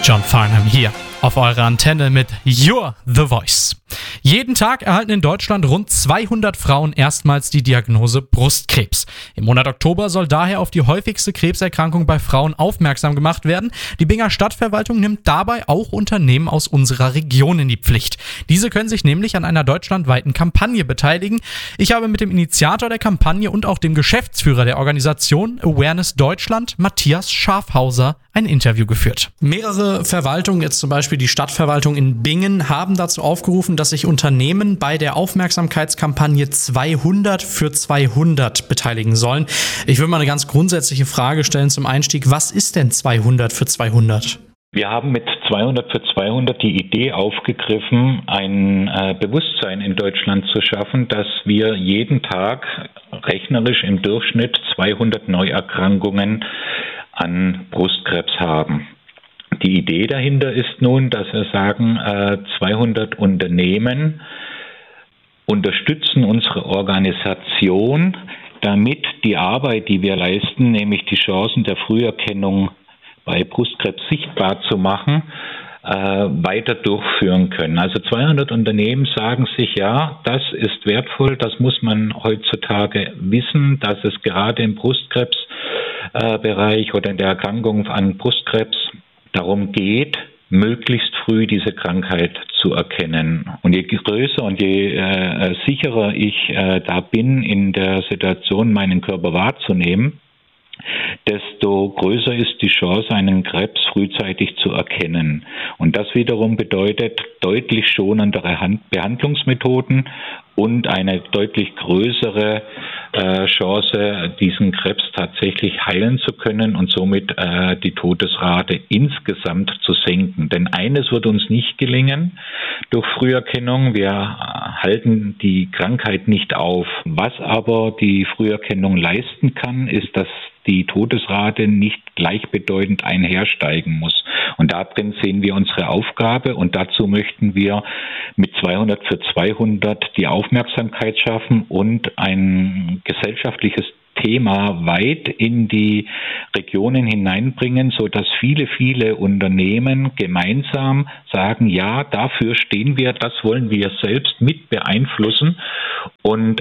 John Farnham hier auf eurer Antenne mit You're the Voice. Jeden Tag erhalten in Deutschland rund 200 Frauen erstmals die Diagnose Brustkrebs. Im Monat Oktober soll daher auf die häufigste Krebserkrankung bei Frauen aufmerksam gemacht werden. Die Binger Stadtverwaltung nimmt dabei auch Unternehmen aus unserer Region in die Pflicht. Diese können sich nämlich an einer deutschlandweiten Kampagne beteiligen. Ich habe mit dem Initiator der Kampagne und auch dem Geschäftsführer der Organisation Awareness Deutschland, Matthias Schafhauser, ein Interview geführt. Mehrere Verwaltungen, jetzt zum Beispiel die Stadtverwaltung in Bingen, haben dazu aufgerufen, dass sich Unternehmen bei der Aufmerksamkeitskampagne 200 für 200 beteiligen sollen. Ich würde mal eine ganz grundsätzliche Frage stellen zum Einstieg. Was ist denn 200 für 200? Wir haben mit 200 für 200 die Idee aufgegriffen, ein Bewusstsein in Deutschland zu schaffen, dass wir jeden Tag rechnerisch im Durchschnitt 200 Neuerkrankungen an Brustkrebs haben. Die Idee dahinter ist nun, dass wir sagen, 200 Unternehmen unterstützen unsere Organisation, damit die Arbeit, die wir leisten, nämlich die Chancen der Früherkennung bei Brustkrebs sichtbar zu machen, weiter durchführen können. Also 200 Unternehmen sagen sich, ja, das ist wertvoll, das muss man heutzutage wissen, dass es gerade im Brustkrebsbereich oder in der Erkrankung an Brustkrebs darum geht, möglichst früh diese Krankheit zu erkennen. Und je größer und je sicherer ich da bin, in der Situation meinen Körper wahrzunehmen, desto größer ist die Chance, einen Krebs frühzeitig zu erkennen. Und das wiederum bedeutet deutlich schonendere Behandlungsmethoden und eine deutlich größere Chance, diesen Krebs tatsächlich heilen zu können und somit die Todesrate insgesamt zu senken. Denn eines wird uns nicht gelingen durch Früherkennung. Wir halten die Krankheit nicht auf. Was aber die Früherkennung leisten kann, ist, dass die Todesrate nicht gleichbedeutend einhersteigen muss. Und darin sehen wir unsere Aufgabe und dazu möchten wir mit 200 für 200 die Aufmerksamkeit schaffen und ein gesellschaftliches Thema weit in die Regionen hineinbringen, so dass viele Unternehmen gemeinsam sagen, ja, dafür stehen wir, das wollen wir selbst mit beeinflussen und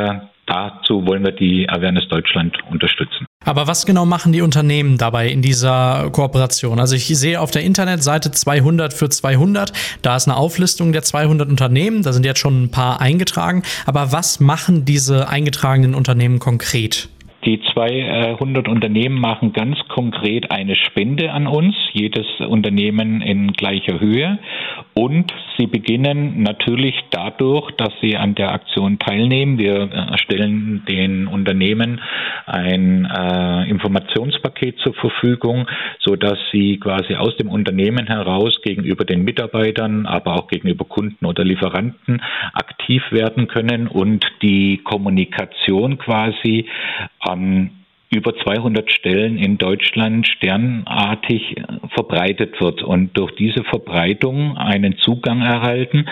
dazu wollen wir die Awareness Deutschland unterstützen. Aber was genau machen die Unternehmen dabei in dieser Kooperation? Also ich sehe auf der Internetseite 200 für 200, da ist eine Auflistung der 200 Unternehmen, da sind jetzt schon ein paar eingetragen. Aber was machen diese eingetragenen Unternehmen konkret? Die 200 Unternehmen machen ganz konkret eine Spende an uns, jedes Unternehmen in gleicher Höhe. Und sie beginnen natürlich dadurch, dass sie an der Aktion teilnehmen. Wir stellen den Unternehmen ein Informationspaket zur Verfügung, sodass sie quasi aus dem Unternehmen heraus gegenüber den Mitarbeitern, aber auch gegenüber Kunden oder Lieferanten aktiv werden können und die Kommunikation quasi an über 200 Stellen in Deutschland sternartig verbreitet wird und durch diese Verbreitung einen Zugang erhalten,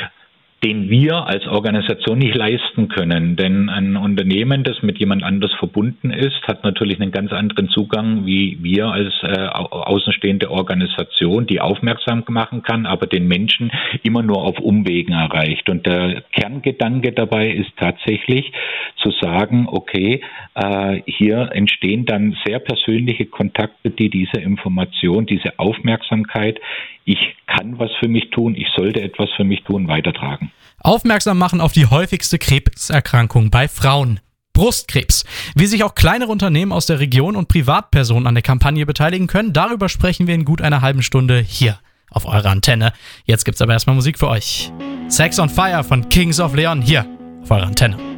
den wir als Organisation nicht leisten können. Denn ein Unternehmen, das mit jemand anders verbunden ist, hat natürlich einen ganz anderen Zugang wie wir als außenstehende Organisation, die aufmerksam machen kann, aber den Menschen immer nur auf Umwegen erreicht. Und der Kerngedanke dabei ist tatsächlich zu sagen, okay, hier entstehen dann sehr persönliche Kontakte, die diese Information, diese Aufmerksamkeit, ich kann was für mich tun, ich sollte etwas für mich tun, weitertragen. Aufmerksam machen auf die häufigste Krebserkrankung bei Frauen. Brustkrebs. Wie sich auch kleinere Unternehmen aus der Region und Privatpersonen an der Kampagne beteiligen können, darüber sprechen wir in gut einer halben Stunde hier auf eurer Antenne. Jetzt gibt's aber erstmal Musik für euch. Sex on Fire von Kings of Leon hier auf eurer Antenne.